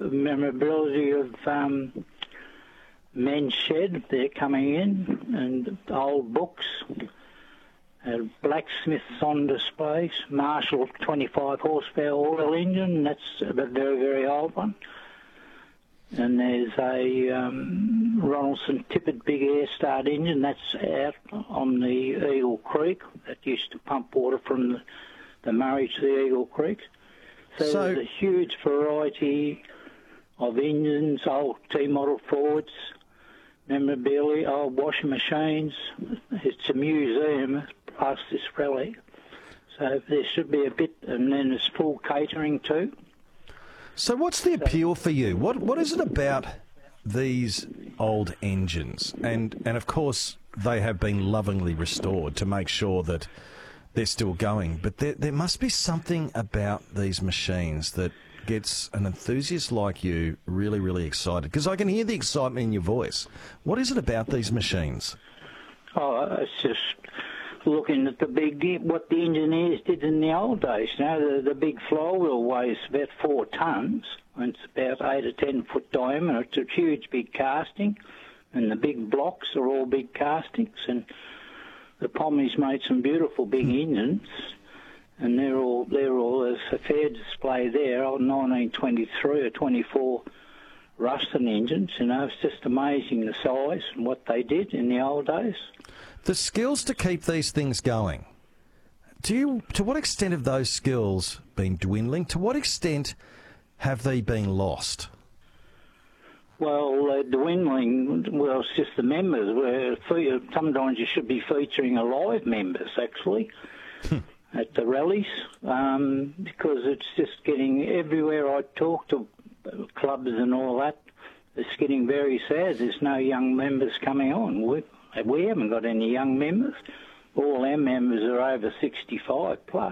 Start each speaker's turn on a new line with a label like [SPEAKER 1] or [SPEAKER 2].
[SPEAKER 1] memorability of men's shed. They're coming in, and old books. Blacksmiths on display. Marshall 25 horsepower oil engine. That's a very, very old one. And there's a Ronaldson Tippett big air start engine. That's out on the Eagle Creek. That used to pump water from the Murray to the Eagle Creek. So there's a huge variety of engines, old T-model Fords, memorabilia, old washing machines. It's a museum plus this rally. So there should be a bit, and then there's full catering too.
[SPEAKER 2] So what's the appeal for you? What is it about these old engines? And of course, they have been lovingly restored to make sure that they're still going. But there must be something about these machines that gets an enthusiast like you really, really excited. Because I can hear the excitement in your voice. What is it about these machines?
[SPEAKER 1] Oh, it's just looking at what the engineers did in the old days. You know, the big flywheel weighs about 4 tonnes, and it's about 8 or 10 foot diameter. It's a huge big casting, and the big blocks are all big castings. And the Pommies made some beautiful big engines, and they're all there's a fair display there. 1923 or 24 Ruston engines. You know, it's just amazing the size and what they did in the old days.
[SPEAKER 2] The skills to keep these things going, to what extent have those skills been dwindling? To what extent have they been lost?
[SPEAKER 1] Well, dwindling, it's just the members. Sometimes you should be featuring alive members, actually, at the rallies, because it's just getting everywhere I talk to clubs and all that, it's getting very sad. There's no young members coming on. We haven't got any young members. All our members are over 65 plus.